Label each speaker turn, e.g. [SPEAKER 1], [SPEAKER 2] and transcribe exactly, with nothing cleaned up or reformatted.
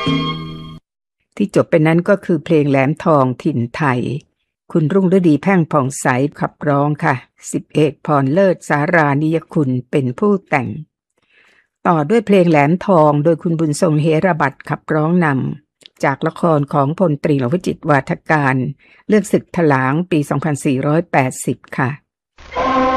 [SPEAKER 1] ที่จบไปนั้นก็คือเพลงแหลมทองถิ่นไทยคุณรุ่งฤดีแพ่งผ่องใสขับร้องค่ะสิบเอกพรเลิศสารานิยคุณเป็นผู้แต่งต่อด้วยเพลงแหลมทองโดยคุณบุญทรงเฮระบัตรขับร้องนำจากละครของพลตรีหลวงวิจิตรวาทการเลือกศึกถลางปีสองพันสี่ร้อยแปดสิบค่ะ